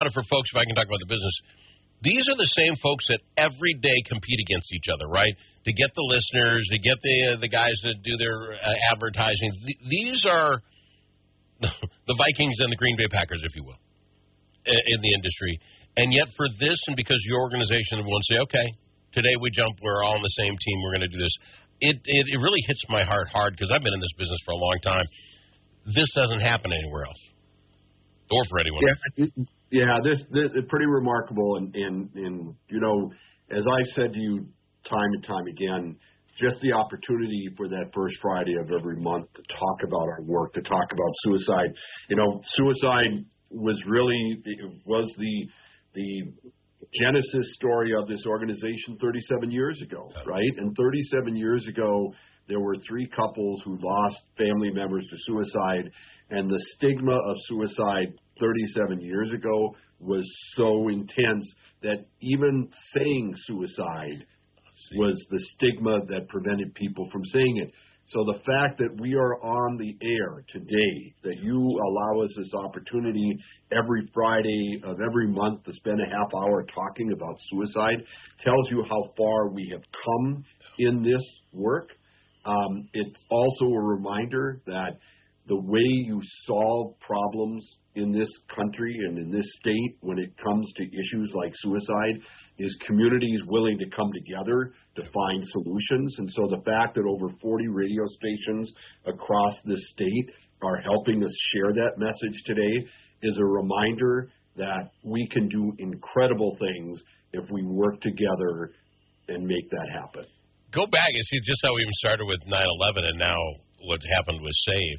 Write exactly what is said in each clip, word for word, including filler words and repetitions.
it for folks, if I can talk about the business. These are the same folks that every day compete against each other, right? To get the listeners, to get the uh, the guys that do their uh, advertising. Th- these are the Vikings and the Green Bay Packers, if you will, in the industry. And yet for this, and because your organization won't say, okay, today we jump, we're all on the same team, we're going to do this. It, it it really hits my heart hard because I've been in this business for a long time. This doesn't happen anywhere else, or for anyone yeah, else. Yeah, this, this is pretty remarkable. And, and, and, you know, as I've said to you time and time again, just the opportunity for that first Friday of every month to talk about our work, to talk about suicide. You know, suicide was really, was the the genesis story of this organization thirty-seven years ago, right? And thirty-seven years ago, there were three couples who lost family members to suicide, and the stigma of suicide thirty-seven years ago was so intense that even saying suicide was the stigma that prevented people from saying it. So the fact that we are on the air today, that you allow us this opportunity every Friday of every month to spend a half hour talking about suicide, tells you how far we have come in this work. Um, it's also a reminder that the way you solve problems in this country and in this state when it comes to issues like suicide is communities willing to come together to find solutions. And so the fact that over forty radio stations across this state are helping us share that message today is a reminder that we can do incredible things if we work together and make that happen. Go back and see just how we even started with nine eleven and now what happened with SAVE.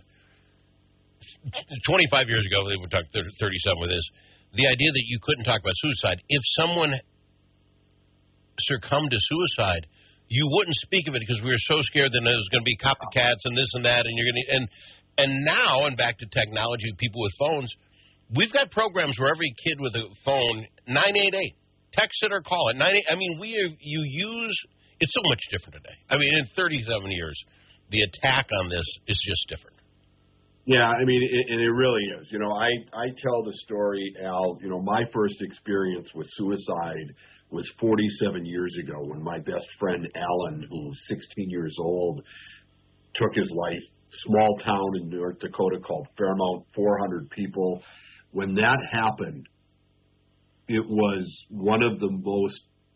twenty-five years ago, they would talk thirty-seven with this, the idea that you couldn't talk about suicide. If someone succumbed to suicide, you wouldn't speak of it because we were so scared that there was going to be copycats and this and that, and you're going to and and now, and back to technology, people with phones, we've got programs where every kid with a phone, nine eight eight, text it or call it. nine eight, I mean, we are, you use, it's so much different today. I mean, in thirty-seven years, the attack on this is just different. Yeah, I mean, it, and it really is. You know, I, I tell the story, Al, you know, my first experience with suicide was forty-seven years ago when my best friend, Alan, who was sixteen years old, took his life. Small town in North Dakota called Fairmount, four hundred people. When that happened, it was one of the most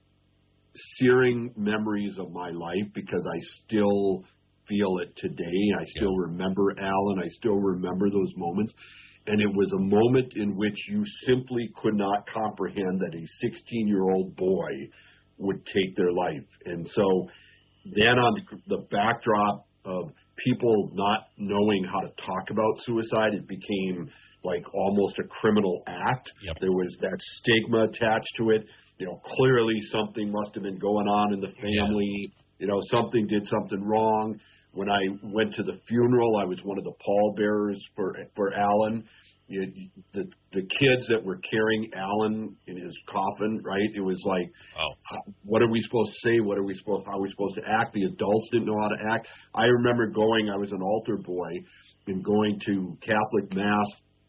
searing memories of my life because I still feel it today. I still yeah. remember Alan. I still remember those moments. And it was a moment in which you simply could not comprehend that a sixteen-year-old boy would take their life. And so then on the backdrop of people not knowing how to talk about suicide, it became like almost a criminal act. Yep. There was that stigma attached to it. You know, clearly something must have been going on in the family. Yeah. You know, something did something wrong. When I went to the funeral, I was one of the pallbearers for for Alan. You, the the kids that were carrying Alan in his coffin, right? It was like, oh. how, what are we supposed to say? What are we supposed? How are we supposed to act? The adults didn't know how to act. I remember going. I was an altar boy and going to Catholic Mass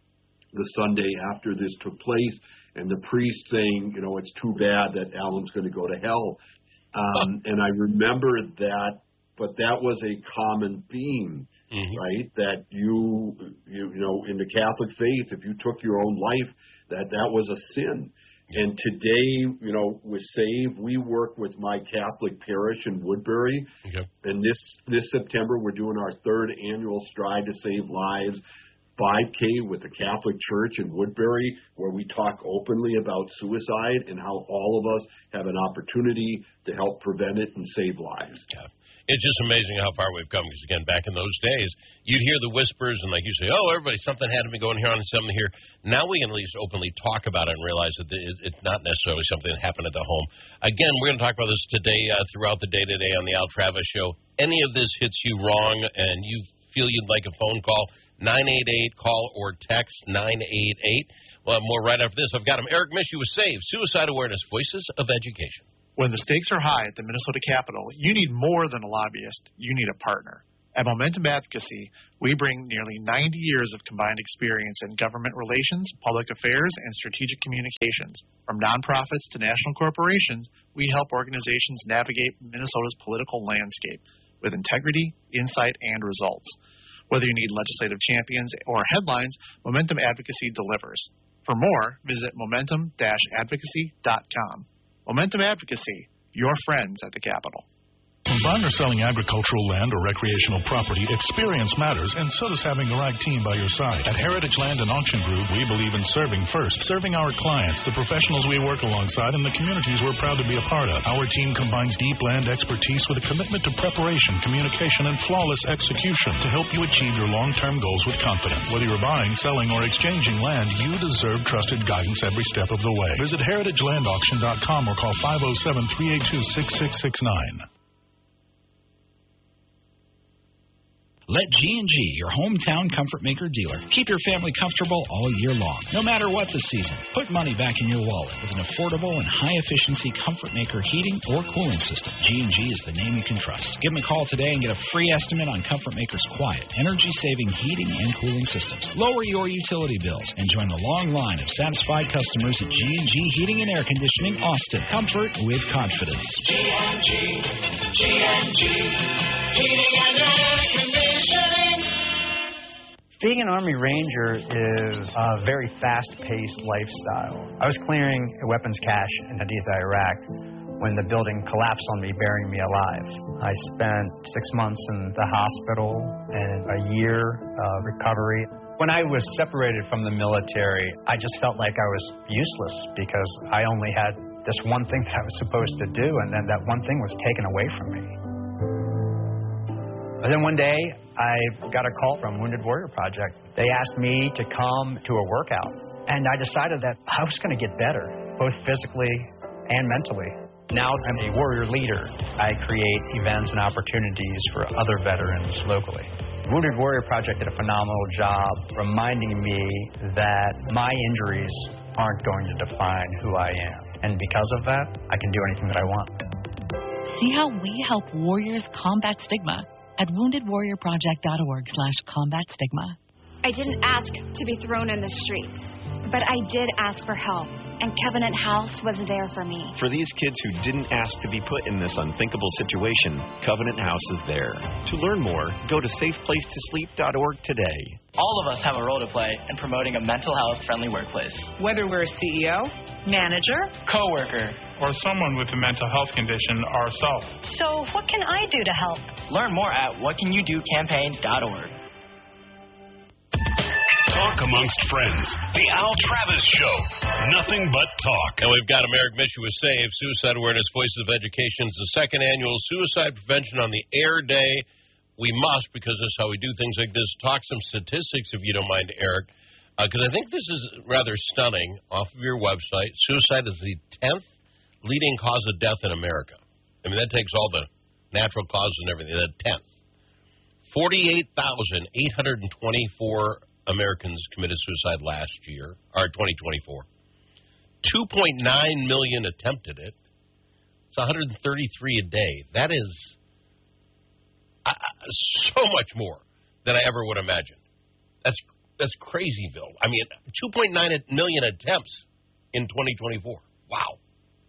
the Sunday after this took place, and the priest saying, you know, it's too bad that Alan's going to go to hell. Um, and I remember that, but that was a common theme, mm-hmm. right? That you, you, you know, in the Catholic faith, if you took your own life, that that was a sin. And today, you know, with SAVE, we work with my Catholic parish in Woodbury. Okay. And this this September, we're doing our third annual Stride to Save Lives five K with the Catholic Church in Woodbury, where we talk openly about suicide and how all of us have an opportunity to help prevent it and save lives. Yeah. It's just amazing how far we've come, because, again, back in those days, you'd hear the whispers and, like you say, oh, everybody, something had to be going here on and something here. Now we can at least openly talk about it and realize that it's not necessarily something that happened at the home. Again, we're going to talk about this today, uh, throughout the day today on the Al Travis Show. Any of this hits you wrong and you feel you'd like a phone call, nine eight eight, call or text nine eight eight. We'll have more right after this. I've got him, Eric Mishu with SAVE, Suicide Awareness, Voices of Education. When the stakes are high at the Minnesota Capitol, you need more than a lobbyist. You need a partner. At Momentum Advocacy, we bring nearly ninety years of combined experience in government relations, public affairs, and strategic communications. From nonprofits to national corporations, we help organizations navigate Minnesota's political landscape with integrity, insight, and results. Whether you need legislative champions or headlines, Momentum Advocacy delivers. For more, visit momentum dash advocacy dot com. Momentum Advocacy, your friends at the Capitol. When buying or selling agricultural land or recreational property, experience matters, and so does having the right team by your side. At Heritage Land and Auction Group, we believe in serving first, serving our clients, the professionals we work alongside, and the communities we're proud to be a part of. Our team combines deep land expertise with a commitment to preparation, communication, and flawless execution to help you achieve your long-term goals with confidence. Whether you're buying, selling, or exchanging land, you deserve trusted guidance every step of the way. Visit heritage land auction dot com or call five oh seven, three eight two, six six six nine. Let G and G, your hometown Comfort Maker dealer, keep your family comfortable all year long, no matter what the season. Put money back in your wallet with an affordable and high-efficiency Comfort Maker heating or cooling system. G and G is the name you can trust. Give them a call today and get a free estimate on Comfort Maker's quiet, energy-saving heating and cooling systems. Lower your utility bills and join the long line of satisfied customers at G and G Heating and Air Conditioning, Austin. Comfort with confidence. G and G, G and G, Heating and Air Conditioning. Being an Army Ranger is a very fast-paced lifestyle. I was clearing a weapons cache in Haditha, Iraq, when the building collapsed on me, burying me alive. I spent six months in the hospital and a year of recovery. When I was separated from the military, I just felt like I was useless because I only had this one thing that I was supposed to do, and then that one thing was taken away from me. And then one day, I got a call from Wounded Warrior Project. They asked me to come to a workout, and I decided that I was going to get better, both physically and mentally. Now I'm a warrior leader. I create events and opportunities for other veterans locally. Wounded Warrior Project did a phenomenal job reminding me that my injuries aren't going to define who I am. And because of that, I can do anything that I want. See how we help warriors combat stigma at wounded warrior project dot org slash combat stigma. I didn't ask to be thrown in the streets, but I did ask for help, and Covenant House was there for me. For these kids who didn't ask to be put in this unthinkable situation, Covenant House is there. To learn more, go to safe place to sleep dot org today. All of us have a role to play in promoting a mental health-friendly workplace. Whether we're a C E O, manager, coworker, or someone with a mental health condition ourselves. So what can I do to help? Learn more at what can you do campaign dot org. Talk amongst friends. The Al Travis Show. Nothing but talk. And we've got Americ Mishu with SAVE, Suicide Awareness Voices of Education. It's the second annual Suicide Prevention on the Air Day. We must, because this is how we do things like this, talk some statistics, if you don't mind, Eric, because uh, I think this is rather stunning off of your website. Suicide is the tenth leading cause of death in America. I mean, that takes all the natural causes and everything. The tenth. forty-eight thousand eight hundred twenty-four Americans committed suicide last year, or twenty twenty-four. two point nine million attempted it. It's one hundred thirty-three a day. That is uh, so much more than I ever would imagine. That's that's crazyville. I mean, two point nine million attempts in twenty twenty-four. Wow.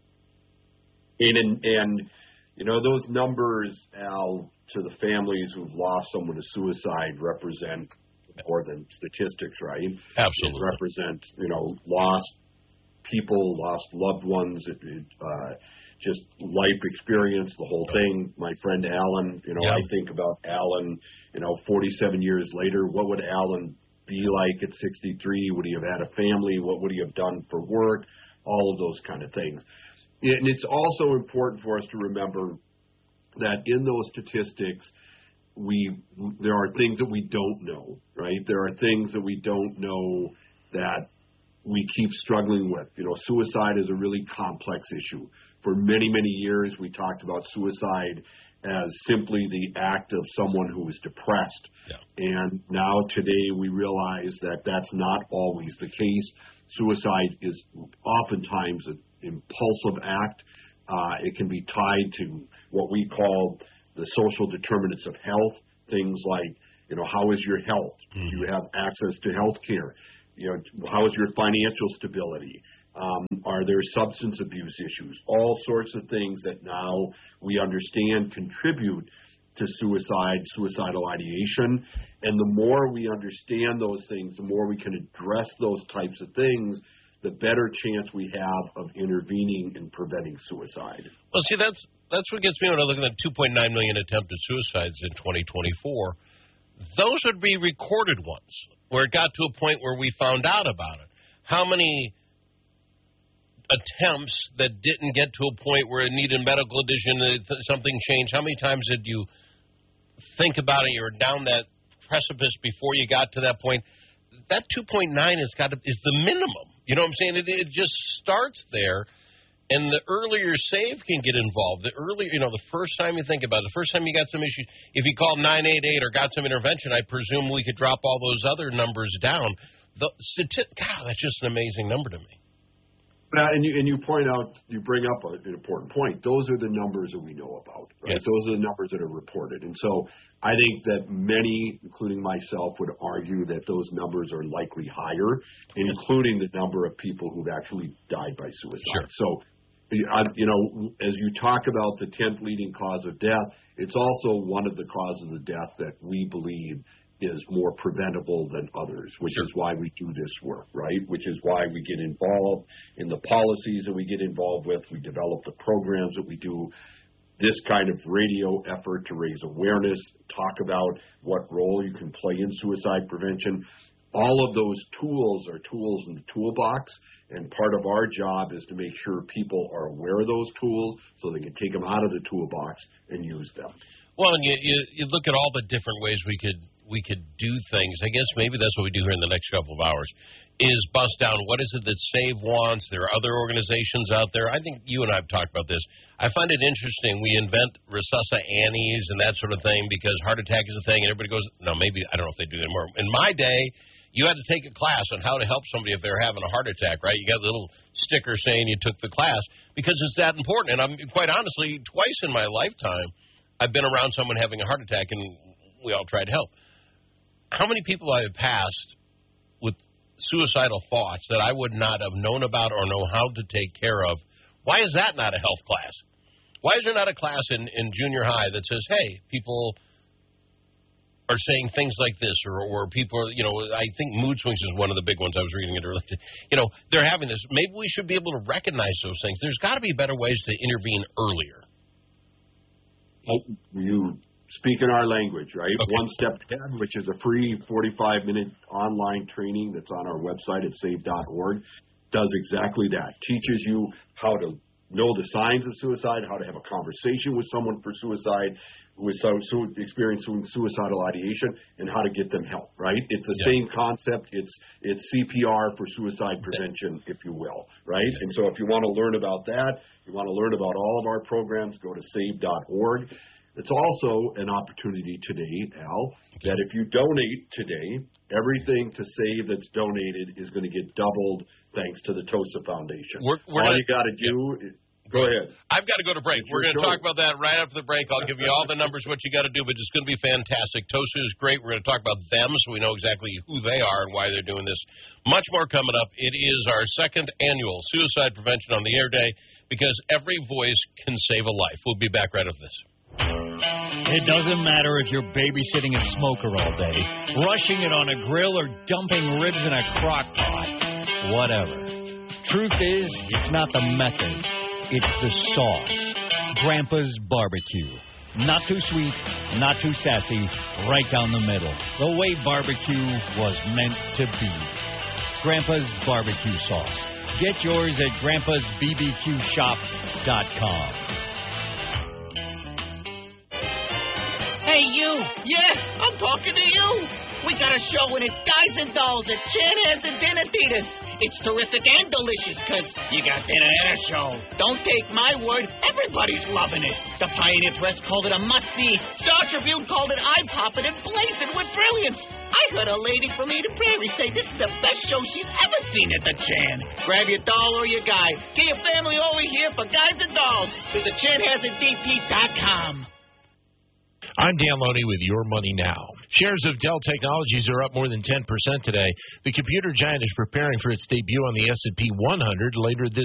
And, and, you know, those numbers, Al, to the families who've lost someone to suicide represent more than statistics, right? Absolutely. It represents, you know, lost people, lost loved ones, it, it, uh, just life experience, the whole thing. My friend Alan, you know, yeah. I think about Alan, you know, forty-seven years later, what would Alan be like at sixty-three? Would he have had a family? What would he have done for work? All of those kind of things. And it's also important for us to remember that in those statistics, we there are things that we don't know, right? There are things that we don't know that we keep struggling with. You know, suicide is a really complex issue. For many, many years, we talked about suicide as simply the act of someone who is depressed. Yeah. And now today we realize that that's not always the case. Suicide is oftentimes an impulsive act. Uh, it can be tied to what we call the social determinants of health, things like, you know, how is your health? Mm-hmm. Do you have access to health care? You know, how is your financial stability? Um, are there substance abuse issues? All sorts of things that now we understand contribute to suicide, suicidal ideation. And the more we understand those things, the more we can address those types of things, the better chance we have of intervening and preventing suicide. Well, see, that's that's what gets me when I look at the two point nine million attempted suicides in twenty twenty-four. Those would be recorded ones, where it got to a point where we found out about it. How many attempts that didn't get to a point where it needed medical attention, something changed? How many times did you think about it, you were down that precipice before you got to that point? That two point nine is got to, is the minimum. You know what I'm saying? It, it just starts there, and the earlier SAVE can get involved. The earlier, you know, the first time you think about it, the first time you got some issues, if you called nine eight eight or got some intervention, I presume we could drop all those other numbers down. The, God, that's just an amazing number to me. Uh, and you and you point out, you bring up a, an important point. Those are the numbers that we know about, right? Yes. Those are the numbers that are reported. And so I think that many, including myself, would argue that those numbers are likely higher, including the number of people who've actually died by suicide. Sure. So, you know, as you talk about the tenth leading cause of death, it's also one of the causes of death that we believe is more preventable than others, which sure. is why we do this work, right? Which is why we get involved in the policies that we get involved with. We develop the programs that we do, this kind of radio effort to raise awareness, talk about what role you can play in suicide prevention. All of those tools are tools in the toolbox, and part of our job is to make sure people are aware of those tools so they can take them out of the toolbox and use them. Well, and you, you, you look at all the different ways we could we could do things. I guess maybe that's what we do here in the next couple of hours, is bust down what is it that SAVE wants. There are other organizations out there. I think you and I have talked about this. I find it interesting. We invent Resusci Annies and that sort of thing because heart attack is a thing, and everybody goes, no, maybe, I don't know if they do it anymore. In my day, you had to take a class on how to help somebody if they're having a heart attack, right? You got a little sticker saying you took the class because it's that important. And I'm quite honestly, twice in my lifetime, I've been around someone having a heart attack, and we all tried to help. How many people I have passed with suicidal thoughts that I would not have known about or know how to take care of? Why is that not a health class? Why is there not a class in, in junior high that says, hey, people are saying things like this, or, or people are, you know, I think mood swings is one of the big ones. I was reading it earlier. You know, they're having this. Maybe we should be able to recognize those things. There's got to be better ways to intervene earlier. Oh, you speak in our language, right? Okay. One Step Ahead, which is a free forty-five minute online training that's on our website at save dot org, does exactly that. Teaches you how to know the signs of suicide, how to have a conversation with someone for suicide, with some su- experiencing suicidal ideation, and how to get them help, right? It's the yeah. same concept. It's it's C P R for suicide prevention, if you will, right? Yeah. And so if you want to learn about that, you want to learn about all of our programs, go to save dot org. It's also an opportunity today, Al, that if you donate today, everything to SAVE that's donated is going to get doubled thanks to the TOSA Foundation. We're, we're all gonna, you got to do yeah. is go ahead. I've got to go to break. It's we're going to show. talk about that right after the break. I'll give you all the numbers, what you got to do, but it's going to be fantastic. TOSA is great. We're going to talk about them so we know exactly who they are and why they're doing this. Much more coming up. It is our second annual Suicide Prevention on the Air Day because every voice can save a life. We'll be back right after this. It doesn't matter if you're babysitting a smoker all day, rushing it on a grill, or dumping ribs in a crock pot. Whatever. Truth is, it's not the method. It's the sauce. Grandpa's Barbecue. Not too sweet, not too sassy, right down the middle. The way barbecue was meant to be. Grandpa's Barbecue Sauce. Get yours at grandpas b b q shop dot com. Hey, you. Yeah, I'm talking to you. We got a show and it's Guys and Dolls at Chanhassen and Dinatitas. It's terrific and delicious because you got dinner and a show. Don't take my word. Everybody's loving it. The Pioneer Press called it a must-see. Star Tribune called it eye-popping and blazing with brilliance. I heard a lady from Eden Prairie say this is the best show she's ever seen at the Chan. Grab your doll or your guy. Get your family over here for Guys and Dolls. Visit Chanhassen D P dot com. I'm Dan Loney with Your Money Now. Shares of Dell Technologies are up more than ten percent today. The computer giant is preparing for its debut on the S and P one hundred later this